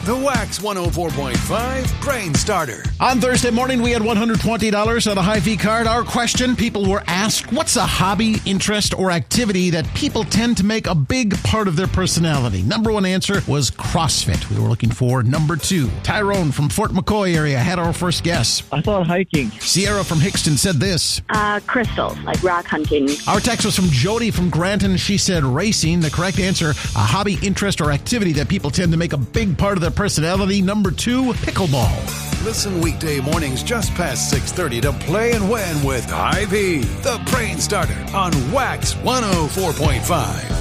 The Wax 104.5 Brain Starter. On Thursday morning, we had $120 on a Hy-Vee card. Our question, people were asked, what's a hobby, interest, or activity that people tend to make a big part of their personality? Number one answer was CrossFit. We were looking for number two. Tyrone from Fort McCoy area had our first guess. I thought hiking. Sierra from Hickston said this. Crystals, like rock hunting. Our text was from Jody from Granton. She said racing. The correct answer, a hobby, interest, or activity that people tend to make a big part of their personality. Number two, pickleball. Listen weekday mornings just past 6:30 to Play and Win with Hy-Vee, the Brain Starter on Wax 104.5.